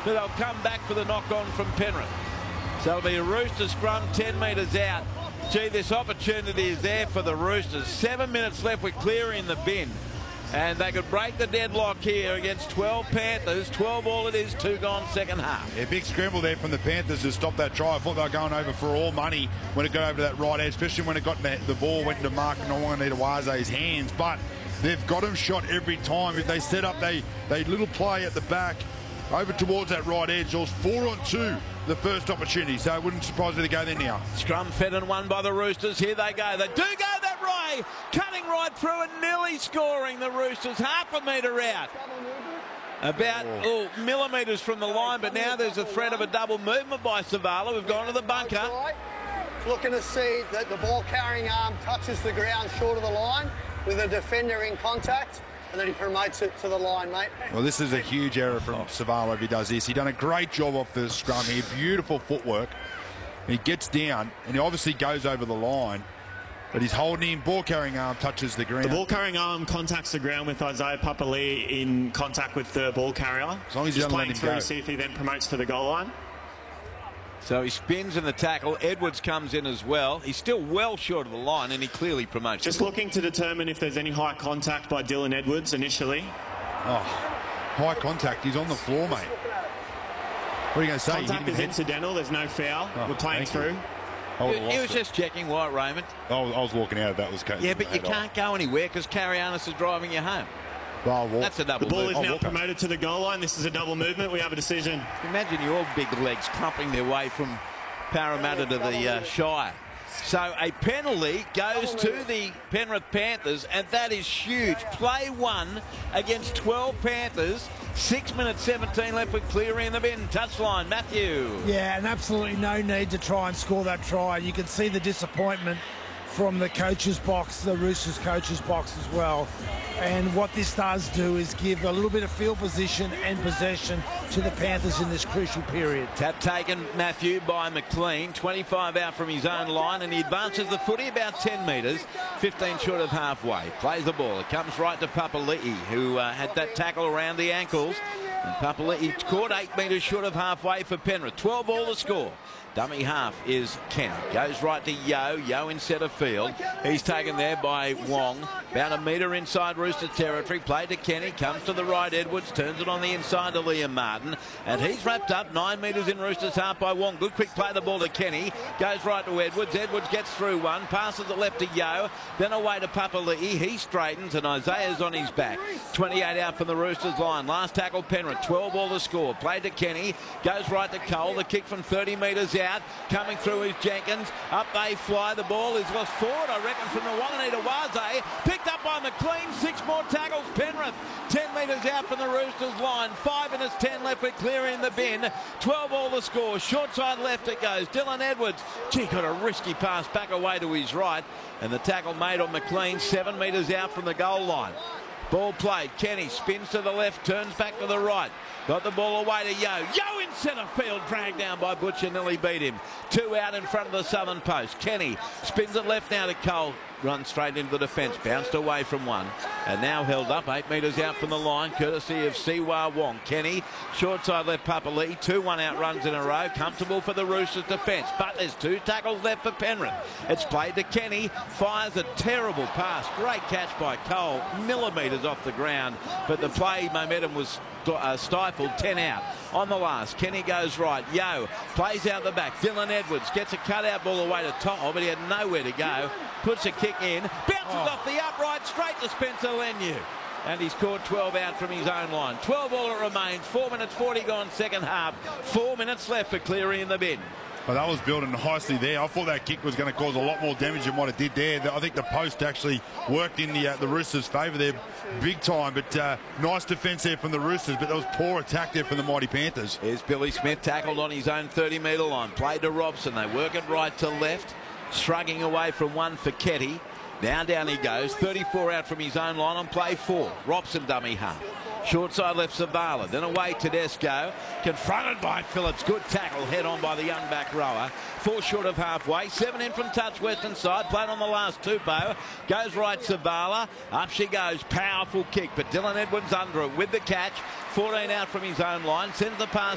but they'll come back for the knock-on from Penrith. So it'll be a Rooster scrum 10 metres out. Gee, this opportunity is there for the Roosters. 7 minutes left with Cleary in the bin. And they could break the deadlock here against 12 Panthers. 12 all it is, 2 gone second half. Yeah, big scramble there from the Panthers to stop that try. I thought they were going over for all money when it got over to that right edge, especially when it got the ball went into Mark Nawaqanitawase's hands. But they've got him shot every time. If they set up they little play at the back over towards that right edge, it was 4-on-2 the first opportunity, so it wouldn't surprise me to go there now. Scrum fed and won by the Roosters. Here they go. They do go that way. Cutting right through and nearly scoring. The Roosters half a metre out. About millimetres from the line, but now there's a threat of a double movement by Savala. We've gone to the bunker. Looking to see that the ball carrying arm touches the ground short of the line with a defender in contact. And then he promotes it to the line, mate. Well, this is a huge error from Savala if he does this. He's done a great job off the scrum here. Beautiful footwork. He gets down, and he obviously goes over the line. But he's holding him. Ball carrying arm touches the ground. The ball carrying arm contacts the ground with Isaiah Papali'i in contact with the ball carrier. As long as he just doesn't playing let him through go. to see if he then promotes to the goal line. So he spins in the tackle. Edwards comes in as well. He's still well short of the line, and he clearly promotes. Just looking to determine if there's any high contact by Dylan Edwards initially. Oh, high contact. He's on the floor, mate. What are you going to say? Contact is incidental. There's no foul. We're playing through. He was just checking White Raymond. I was walking out if that was case. Yeah, but you can't go anywhere because Karianis is driving you home. Well, that's a double The ball move. is now promoted to the goal line. This is a double movement. We have a decision. Imagine your big legs clumping their way from Parramatta to the Shire. So a penalty goes to the Penrith Panthers, and that is huge. Play one against 12 Panthers. 6 minutes 17 left with Cleary in the bin. Touchline, Matthew. Yeah, and absolutely no need to try and score that try. You can see the disappointment from the coach's box, the Roosters coach's box as well. And what this does do is give a little bit of field position and possession to the Panthers in this crucial period. Tap taken, Matthew, by McLean. 25 out from his own line, and he advances the footy about 10 metres, 15 short of halfway. Plays the ball. It comes right to Papali'i, who had that tackle around the ankles. And Papali'i caught 8 metres short of halfway for Penrith. 12 all to score. Dummy half is Kenny. Goes right to Yo. Yo in centre field. He's taken there by Wong. About a metre inside Rooster territory. Played to Kenny. Comes to the right. Edwards turns it on the inside to Liam Martin. And he's wrapped up 9 metres in Roosters half by Wong. Good quick play the ball to Kenny. Goes right to Edwards. Edwards gets through one. Passes it left to Yo. Then away to Papali'i. He straightens and Isaiah's on his back. 28 out from the Roosters line. Last tackle Penrith. 12 all to score. Played to Kenny. Goes right to Cole. The kick from 30 metres out. Coming through is Jenkins. Up they fly. The ball is lost forward, I reckon, from Nawaqanitawase. Picked up by McLean. 6 more tackles. Penrith 10 metres out from the Roosters line. 5 minutes 10 left with Cleary in the bin. 12 all to score. Short side left it goes. Dylan Edwards. Gee, got a risky pass back away to his right. And the tackle made on McLean. 7 metres out from the goal line. Ball played. Kenny spins to the left. Turns back to the right. Got the ball away to Yo. Yo in centre field, dragged down by Butcher, nearly beat him. 2 out in front of the southern post. Kenny spins it left now to Cole. Runs straight into the defence, bounced away from one. And now held up 8 metres out from the line, courtesy of Siwa Wong. Kenny, short side left Papali'i. 2 1-out runs in a row. Comfortable for the Roosters defence. But there's 2 tackles left for Penrith. It's played to Kenny. Fires a terrible pass. Great catch by Cole. Millimetres off the ground. But the play momentum was stifled. 10 out. On the last, Kenny goes right. Yo plays out the back. Dylan Edwards gets a cutout ball away to Tom, but he had nowhere to go. Puts a kick in. Bounces off the upright straight to Spencer Leniu. And he's caught 12 out from his own line. 12 all it remains. 4 minutes 40 gone second half. 4 minutes left for Cleary in the bin. Well, that was building nicely there. I thought that kick was going to cause a lot more damage than what it did there. I think the post actually worked in the Roosters' favour there big time. But nice defence there from the Roosters, but there was poor attack there from the mighty Panthers. Here's Billy Smith tackled on his own 30-metre line. Played to Robson. They work it right to left. Shrugging away from one for Ketty. Now down he goes. 34 out from his own line on play 4. Robson dummy half. Short side left Savala. Then away Tedesco. Confronted by Phillips. Good tackle. Head on by the young back rower. 4 short of halfway. 7 in from touch western side. Played on the last Tupou. Goes right Savala. Up she goes. Powerful kick. But Dylan Edwards under it with the catch. 14 out from his own line. Sends the pass